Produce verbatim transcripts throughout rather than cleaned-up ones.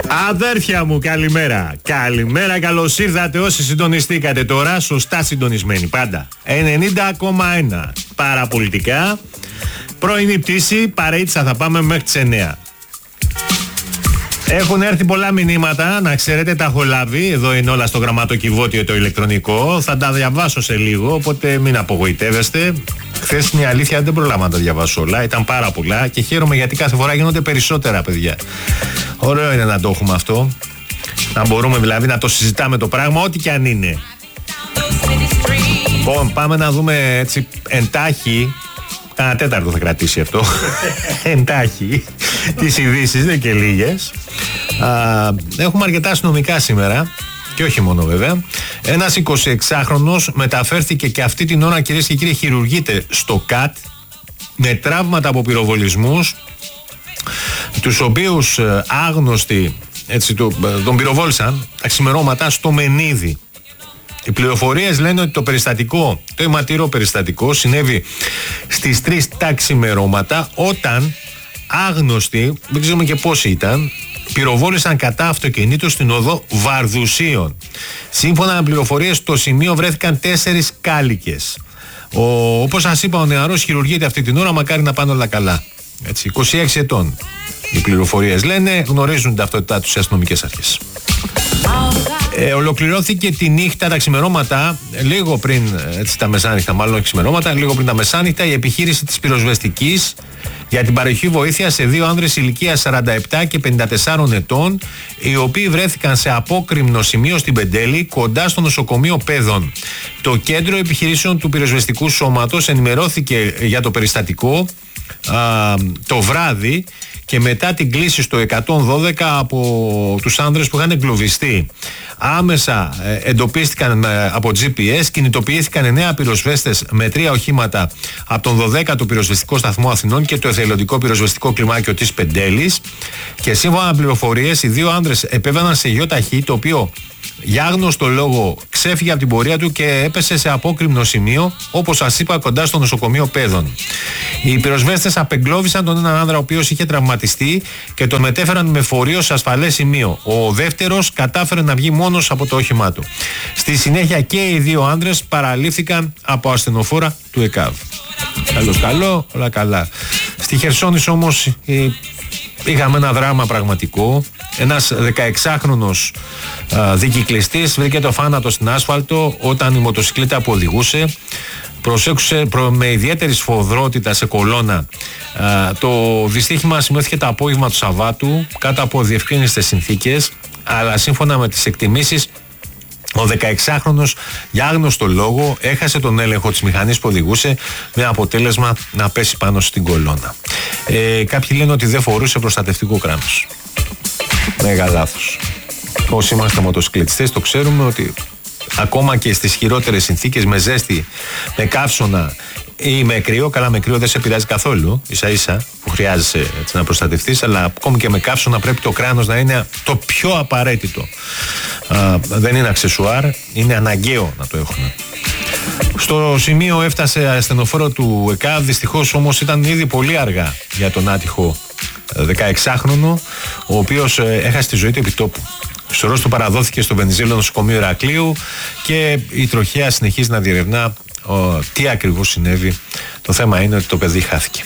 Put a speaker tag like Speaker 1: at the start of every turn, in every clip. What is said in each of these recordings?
Speaker 1: Αδέρφια μου, καλημέρα. Καλημέρα, καλώς ήρθατε όσοι συντονιστήκατε τώρα. Σωστά συντονισμένοι πάντα. ενενήντα κόμμα ένα. Παραπολιτικά. Πρωινή πτήση. Παρείτσα θα πάμε μέχρι τις εννιά. Έχουν έρθει πολλά μηνύματα, να ξέρετε, τα έχω λάβει. Εδώ είναι όλα στο γραμματοκιβώτιο το ηλεκτρονικό. Θα τα διαβάσω σε λίγο, οπότε μην απογοητεύεστε. Χθες είναι η αλήθεια, δεν προλάβα να τα διαβάσω όλα. Ήταν πάρα πολλά και χαίρομαι γιατί κάθε φορά γίνονται περισσότερα, παιδιά. Ωραίο είναι να το έχουμε αυτό. Να μπορούμε δηλαδή να το συζητάμε το πράγμα, ό,τι και αν είναι. Λοιπόν, πάμε να δούμε έτσι εντάχει. Κάνα τέταρτο θα κρατήσει αυτό. Εντάχει. Τις ειδήσεις, δεν και λίγες. Α, έχουμε αρκετά αστυνομικά σήμερα. Και όχι μόνο βέβαια. Ένας εικοσιεξάχρονος μεταφέρθηκε και αυτή την ώρα, κυρίες και κύριοι, χειρουργείται στο ΚΑΤ με τραύματα από πυροβολισμούς, τους οποίους άγνωστοι έτσι, τον πυροβόλησαν τα ξημερώματα στο Μενίδη. Οι πληροφορίες λένε ότι το περιστατικό, το αιματηρό περιστατικό, συνέβη στις τρεις τα ξημερώματα, όταν άγνωστοι, δεν ξέρουμε και πόσοι ήταν, πυροβόλησαν κατά αυτοκινήτου στην οδό Βαρδουσίων. Σύμφωνα με πληροφορίες, στο σημείο βρέθηκαν τέσσερις κάλικες. Ο, όπως σας είπα, ο νεαρός χειρουργείται αυτή την ώρα, μακάρι να πάνε όλα καλά. Έτσι, είκοσι έξι ετών. Οι πληροφορίες λένε, γνωρίζουν ταυτότητά τους οι αστυνομικές αρχές. Ε, ολοκληρώθηκε τη νύχτα, τα ξημερώματα, λίγο πριν έτσι, τα μεσάνυχτα, μάλλον όχι ξημερώματα, λίγο πριν τα μεσάνυχτα, η επιχείρηση της πυροσβεστικής για την παροχή βοήθεια σε δύο άνδρες ηλικίας σαράντα επτά και πενήντα τεσσάρων ετών, οι οποίοι βρέθηκαν σε απόκρημνο σημείο στην Πεντέλη, κοντά στο νοσοκομείο Πέδων. Το κέντρο επιχειρήσεων του πυροσβεστικού σώματος ενημερώθηκε για το περιστατικό α, το βράδυ και μετά την κλήση στο εκατόν δώδεκα από τους άνδρες που είχαν εγκλωβιστεί. Άμεσα ε, εντοπίστηκαν ε, από τζι πι ες, κινητοποιήθηκαν εννέα πυροσβέστες με τρία οχήματα από τον δωδέκατο πυροσβεστικό σταθμό Αθηνών και το εθελοντικό πυροσβεστικό κλιμάκιο της Πεντέλης, και σύμφωνα με πληροφορίες οι δύο άνδρες επέβαιναν σε γιοταχή, το οποίο για άγνωστο λόγο ξέφυγε από την πορεία του και έπεσε σε απόκρημνο σημείο, όπως σας είπα, κοντά στο νοσοκομείο Πέδων. Οι πυροσβέστες απεγκλώβησαν τον έναν άνδρα ο οποίος είχε τραυματιστεί και τον μετέφεραν με φορείο σε ασφαλές σημείο. Ο δεύτερος κατάφερε να βγει μόνος από το όχημά του. Στη συνέχεια και οι δύο άνδρες παραλήφθηκαν από ασθενοφόρα του ΕΚΑΒ. Καλώς καλό, όλα καλά. Στη Χερσόνησο όμως είχαμε ένα δράμα πραγματικό. Ένας δεκαεξάχρονος α, δικυκλιστής βρήκε το θάνατο στην άσφαλτο όταν η μοτοσυκλέτα που οδηγούσε προσέξουσε προ, με ιδιαίτερη σφοδρότητα σε κολόνα. Α, το δυστύχημα σημειώθηκε το απόγευμα του Σαββάτου κάτω από διευκρίνιστες συνθήκες, αλλά σύμφωνα με τις εκτιμήσεις ο δεκαεξάχρονος για άγνωστο λόγο έχασε τον έλεγχο της μηχανής που οδηγούσε, με αποτέλεσμα να πέσει πάνω στην κολόνα. Ε, κάποιοι λένε ότι δεν φορούσε προστατευτικό κράνος. Μέγα λάθος. Όσοι είμαστε μοτοσυκλετιστές το ξέρουμε ότι ακόμα και στις χειρότερες συνθήκες, με ζέστη, με καύσωνα ή με κρύο, καλά με κρύο δεν σε πειράζει καθόλου, ίσα ίσα που χρειάζεσαι έτσι, να προστατευτείς, αλλά ακόμη και με καύσωνα πρέπει το κράνος να είναι το πιο απαραίτητο. Α, δεν είναι αξεσουάρ, είναι αναγκαίο να το έχουμε. Στο σημείο έφτασε ασθενοφόρο του ΕΚΑΒ, δυστυχώς όμως ήταν ήδη πολύ αργά για τον άτυχο δεκαεξάχρονο, ο οποίος έχασε τη ζωή του επί τόπου. Σωρός του παραδόθηκε στο Βενιζέλο νοσοκομείο Ηρακλείου και η τροχέα συνεχίζει να διερευνά ο, τι ακριβώς συνέβη. Το θέμα είναι ότι το παιδί χάθηκε.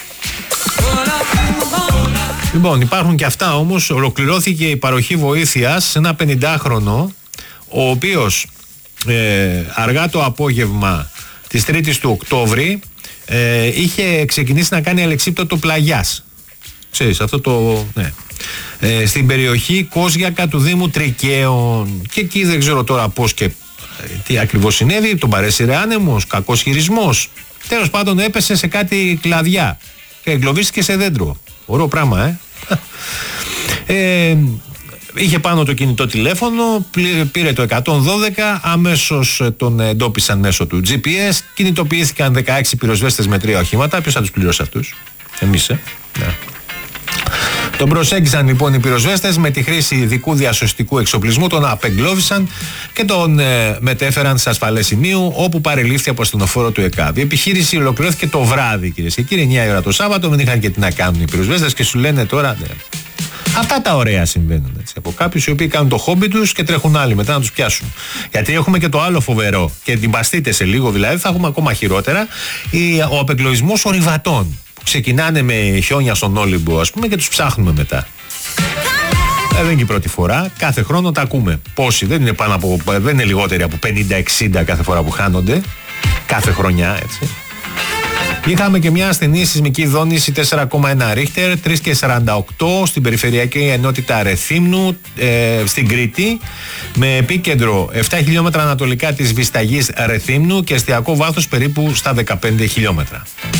Speaker 1: Λοιπόν, υπάρχουν και αυτά όμως. Ολοκληρώθηκε η παροχή βοήθειας σε ένα πενηντάχρονο, ο οποίος ε, αργά το απόγευμα της τρίτης του Οκτώβρη ε, είχε ξεκινήσει να κάνει αλεξίπτωτο πλαγιάς. Ξέρεις, αυτό το... Ναι. Ε, στην περιοχή Κόζιακα του Δήμου Τρικαίων. Και εκεί δεν ξέρω τώρα πώς και ε, τι ακριβώς συνέβη. Τον παρέσυρε άνεμος, κακός χειρισμός. Τέλος πάντων έπεσε σε κάτι κλαδιά και εγκλωβίστηκε σε δέντρο. Ωραίο πράγμα, ε. ε Είχε πάνω το κινητό τηλέφωνο, πήρε το εκατόν δώδεκα, αμέσως τον εντόπισαν μέσω του τζι πι ες, κινητοποιήθηκαν δεκαέξι πυροσβέστες με τρία οχήματα. Ποιος θα τους πληρώσει αυτούς? Εμείς, ε. Ναι. Τον προσέγγισαν λοιπόν οι πυροσβέστες με τη χρήση ειδικού διασωστικού εξοπλισμού, τον απεγκλώβησαν και τον ε, μετέφεραν σε ασφαλές σημείο, όπου παρελήφθη από ασθενοφόρο του ΕΚΑΒ. Η επιχείρηση ολοκληρώθηκε το βράδυ, κυρίες και κύριοι, εννιά η ώρα το Σάββατο. Δεν είχαν και τι να κάνουν οι πυροσβέστες και σου λένε τώρα. Ναι. Αυτά τα ωραία συμβαίνουν έτσι, από κάποιους οι οποίοι κάνουν το χόμπι τους και τρέχουν άλλοι μετά να τους πιάσουν. Γιατί έχουμε και το άλλο φοβερό και την παστείτε σε λίγο, δηλαδή θα έχουμε ακόμα χειρότερα, ο απεγκλωβισμός ορειβατών που ξεκινάνε με χιόνια στον Όλυμπο, ας πούμε, και τους ψάχνουμε μετά. Ε, δεν είναι και η πρώτη φορά, κάθε χρόνο τα ακούμε. Πόσοι, δεν είναι, πάνω από, δεν είναι λιγότεροι από πενήντα εξήντα κάθε φορά που χάνονται, κάθε χρονιά έτσι. Είχαμε και μια ασθενή σεισμική δόνηση τέσσερα κόμμα ένα ρίχτερ, τρία και σαράντα οκτώ στην περιφερειακή ενότητα Ρεθύμνου ε, στην Κρήτη, με επίκεντρο επτά χιλιόμετρα ανατολικά της Βισταγής Ρεθύμνου και εστιακό βάθος περίπου στα δεκαπέντε χιλιόμετρα.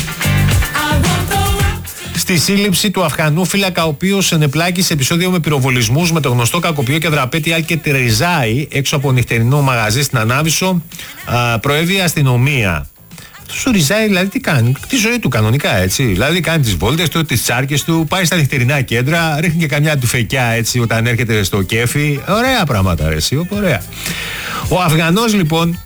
Speaker 1: Στη σύλληψη του Αφγανού φύλακα, ο οποίος ενεπλάκη σε επεισόδιο με πυροβολισμούς με το γνωστό κακοποιό και δραπέτη Άλκετ Ριζάη έξω από νυχτερινό μαγαζί στην Ανάβησο, προέβη η αστυνομία. Αυτός ο Ριζάη δηλαδή τι κάνει, τη ζωή του κανονικά έτσι. Δηλαδή κάνει τις βόλτες του, τις τσάρκες του, πάει στα νυχτερινά κέντρα, ρίχνει και καμιά τουφεκιά έτσι όταν έρχεται στο κέφι. Ωραία πράγματα, ρε εσύ, ωραία. Ο Αφγανός λοιπόν.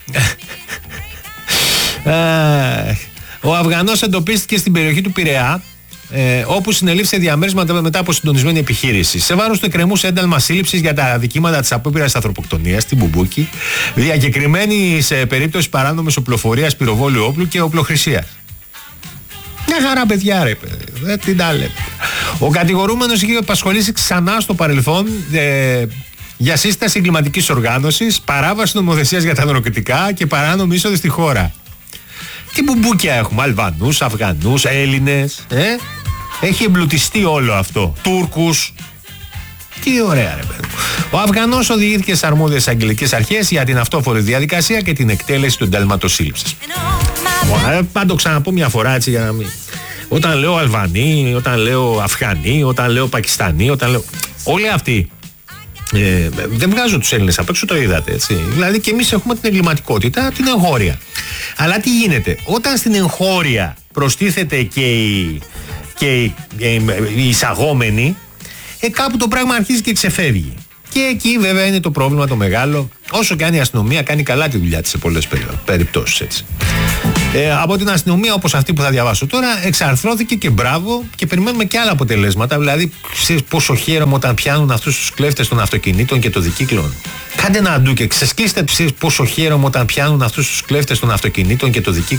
Speaker 1: Ο Αφγανός εντοπίστηκε στην περιοχή του Πειραιά, Ε, όπου συνελήφθη διαμέρισμα μετά από συντονισμένη επιχείρηση. Σε βάρος του εκκρεμούσε ένταλμα σύλληψης για τα αδικήματα της απόπειρας ανθρωποκτονίας στην Μπουμπούκη, διακεκριμένη σε περίπτωση παράνομης οπλοφορίας, πυροβόλου όπλου και οπλοχρησίας. Μια χαρά, παιδιά, ρε παιδί. Δεν την τα λέμε. Ο κατηγορούμενος είχε απασχολήσει ξανά στο παρελθόν ε, για σύσταση εγκληματικής οργάνωσης, παράβαση νομοθεσίας για τα ναρκωτικά και παράνομη είσοδο στη χώρα. Τι μπουμπούκια έχουμε, Αλβανούς, Αφγανούς, Έλληνες, ε? Έχει εμπλουτιστεί όλο αυτό. Τούρκους. Τι ωραία, ρε παιδί. Ο Αφγανός οδηγήθηκε στις αρμόδιες αγγελικές αρχές για την αυτόφορη διαδικασία και την εκτέλεση του εντάλματος σύλληψης. Πάντα το ξαναπώ μια φορά έτσι για να μην. Όταν λέω Αλβανοί, όταν λέω Αφγανοί, όταν λέω Πακιστανοί, όταν λέω. Όλοι αυτοί. Ε, δεν βγάζω τους Έλληνες απ' έξω, το είδατε έτσι. Δηλαδή και εμείς έχουμε την εγκληματικότητα, την εγχώρια. Αλλά τι γίνεται, όταν στην εγχώρια προστίθεται και η, και η, η εισαγόμενη, ε, κάπου το πράγμα αρχίζει και ξεφεύγει. Και εκεί βέβαια είναι το πρόβλημα το μεγάλο, όσο και αν η αστυνομία κάνει καλά τη δουλειά της σε πολλές περιπτώσεις έτσι. Ε, από την αστυνομία όπως αυτή που θα διαβάσω τώρα εξαρθρώθηκε και μπράβο και περιμένουμε και άλλα αποτελέσματα. Δηλαδή ξέρεις πόσο χαίρομαι όταν πιάνουν αυτούς τους κλέφτες των αυτοκινήτων και των δικύκλων. Κάντε ένα αντού και ξεσκλείστε πόσο χαίρομαι όταν πιάνουν αυτούς τους κλέφτες των αυτοκινήτων και των δικύκλων.